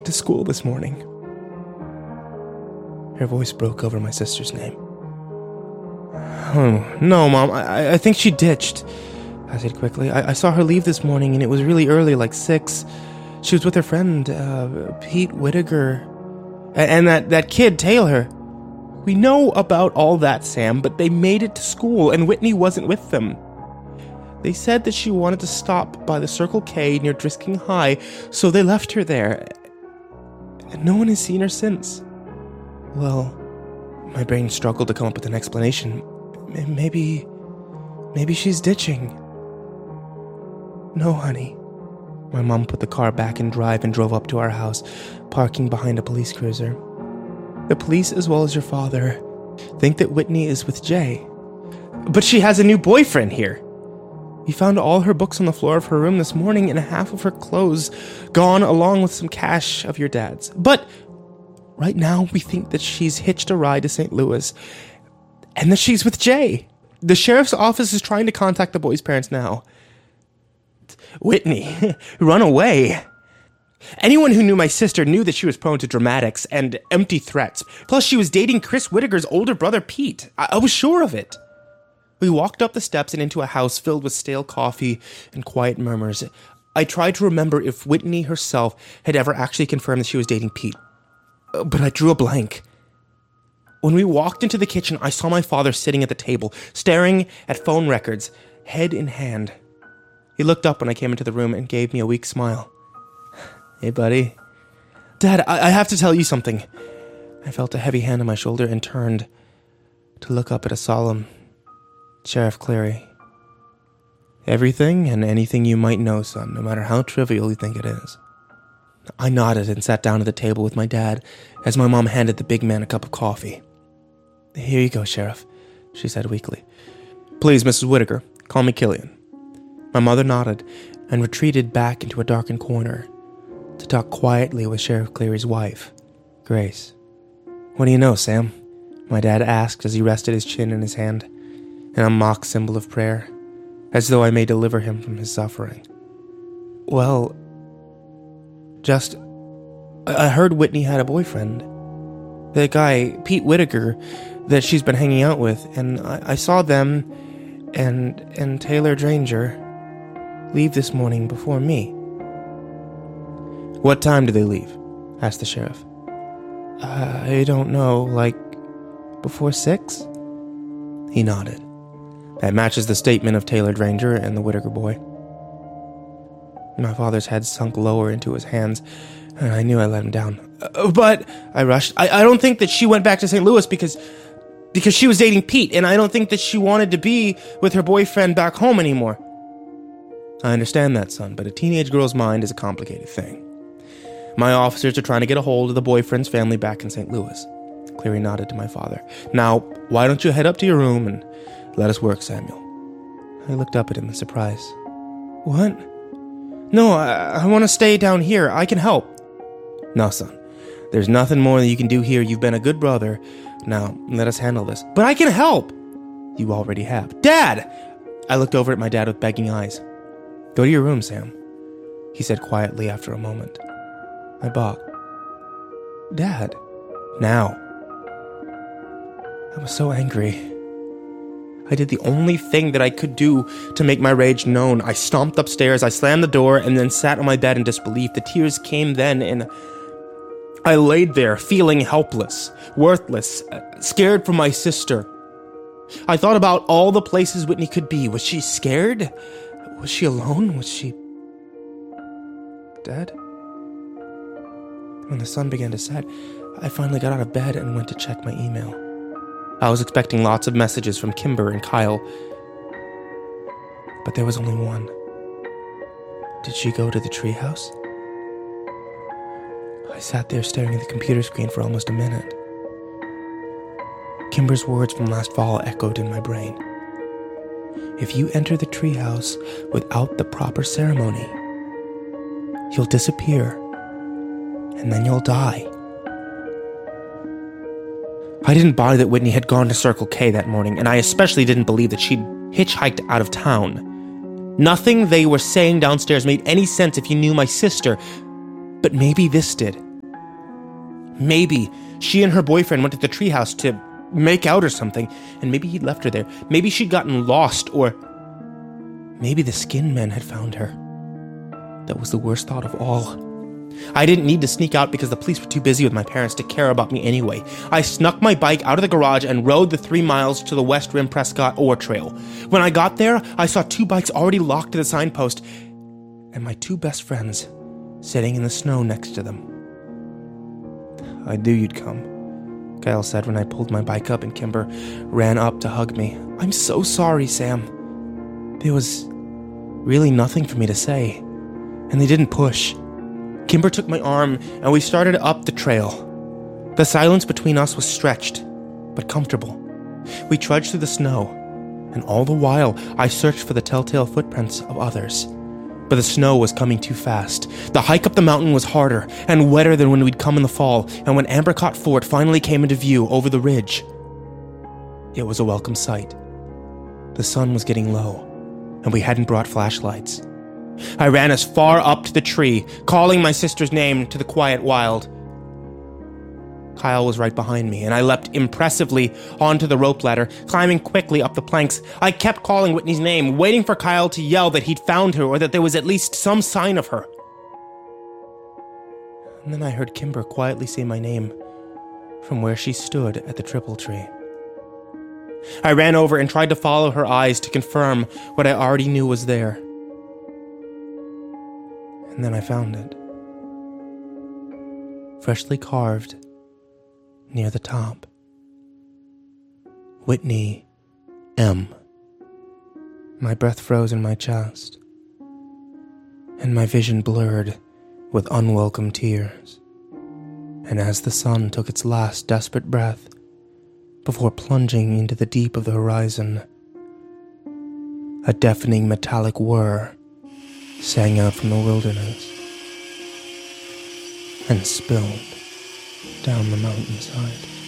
to school this morning." Her voice broke over my sister's name. "Oh, no, Mom, I think she ditched," I said quickly. I saw her leave this morning, and it was really early, like 6. She was with her friend, Pete Whittaker, and that kid, Taylor. We know about all that, Sam, but they made it to school, and Whitney wasn't with them. They said that she wanted to stop by the Circle K near Drisking High, so they left her there, and no one has seen her since." Well, my brain struggled to come up with an explanation. Maybe she's ditching. "No, honey." My mom put the car back in drive and drove up to our house, parking behind a police cruiser. "The police, as well as your father, think that Whitney is with Jay. But she has a new boyfriend here. We found all her books on the floor of her room this morning and half of her clothes gone along with some cash of your dad's. But right now we think that she's hitched a ride to St. Louis and that she's with Jay. The sheriff's office is trying to contact the boy's parents now." "Whitney, run away." Anyone who knew my sister knew that she was prone to dramatics and empty threats. Plus, she was dating Chris Whittaker's older brother, Pete. I was sure of it. We walked up the steps and into a house filled with stale coffee and quiet murmurs. I tried to remember if Whitney herself had ever actually confirmed that she was dating Pete. But I drew a blank. When we walked into the kitchen, I saw my father sitting at the table, staring at phone records, head in hand. He looked up when I came into the room and gave me a weak smile. "Hey, buddy." "Dad, I have to tell you something." I felt a heavy hand on my shoulder and turned to look up at a solemn Sheriff Cleary. "Everything and anything you might know, son, no matter how trivial you think it is." I nodded and sat down at the table with my dad as my mom handed the big man a cup of coffee. "Here you go, Sheriff," she said weakly. "Please, Mrs. Whittaker, call me Killian." My mother nodded and retreated back into a darkened corner to talk quietly with Sheriff Cleary's wife, Grace. "What do you know, Sam?" my dad asked as he rested his chin in his hand, in a mock symbol of prayer, as though I may deliver him from his suffering. "Well, I heard Whitney had a boyfriend. The guy, Pete Whittaker, that she's been hanging out with, and I saw them and Taylor Dranger leave this morning before me." "What time did they leave?" asked the sheriff. "I don't know, like before 6? He nodded. "That matches the statement of Taylor Dranger and the Whittaker boy." My father's head sunk lower into his hands, and I knew I let him down. "But," I rushed, I don't think that she went back to St. Louis because she was dating Pete, and I don't think that she wanted to be with her boyfriend back home anymore." "I understand that, son, but a teenage girl's mind is a complicated thing. My officers are trying to get a hold of the boyfriend's family back in St. Louis." Cleary nodded to my father. "Now, why don't you head up to your room and let us work, Samuel?" I looked up at him in surprise. "What? No, I want to stay down here. I can help." "No, son. There's nothing more that you can do here. You've been a good brother. Now, let us handle this." "But I can help." "You already have." "Dad!" I looked over at my dad with begging eyes. "Go to your room, Sam," he said quietly after a moment. I balked. "Dad." "Now." I was so angry. I did the only thing that I could do to make my rage known. I stomped upstairs, I slammed the door, and then sat on my bed in disbelief. The tears came then, and I laid there, feeling helpless, worthless, scared for my sister. I thought about all the places Whitney could be. Was she scared? Was she alone? Was she dead? When the sun began to set, I finally got out of bed and went to check my email. I was expecting lots of messages from Kimber and Kyle, but there was only one. Did she go to the treehouse? I sat there staring at the computer screen for almost a minute. Kimber's words from last fall echoed in my brain. If you enter the treehouse without the proper ceremony, you'll disappear, and then you'll die. I didn't buy that Whitney had gone to Circle K that morning, and I especially didn't believe that she'd hitchhiked out of town. Nothing they were saying downstairs made any sense if you knew my sister, but maybe this did. Maybe she and her boyfriend went to the treehouse to make out or something, and maybe he'd left her there. Maybe she'd gotten lost, or maybe the skin men had found her. That was the worst thought of all. I didn't need to sneak out because the police were too busy with my parents to care about me anyway. I snuck my bike out of the garage and rode the 3 miles to the West Rim Prescott Ore Trail. When I got there, I saw 2 bikes already locked to the signpost, and my 2 best friends sitting in the snow next to them. "I knew you'd come," Kyle said when I pulled my bike up and Kimber ran up to hug me. "I'm so sorry, Sam." There was really nothing for me to say, and they didn't push. Kimber took my arm, and we started up the trail. The silence between us was stretched, but comfortable. We trudged through the snow, and all the while I searched for the telltale footprints of others. But the snow was coming too fast. The hike up the mountain was harder and wetter than when we'd come in the fall, and when Ambercott Fort finally came into view over the ridge, it was a welcome sight. The sun was getting low, and we hadn't brought flashlights. I ran as far up to the tree, calling my sister's name to the quiet wild. Kyle was right behind me, and I leapt impressively onto the rope ladder, climbing quickly up the planks. I kept calling Whitney's name, waiting for Kyle to yell that he'd found her or that there was at least some sign of her. And then I heard Kimber quietly say my name from where she stood at the triple tree. I ran over and tried to follow her eyes to confirm what I already knew was there. And then I found it. Freshly carved near the top. Whitney M. My breath froze in my chest, and my vision blurred with unwelcome tears. And as the sun took its last desperate breath before plunging into the deep of the horizon, a deafening metallic whir sang out from the wilderness and spilled down the mountainside.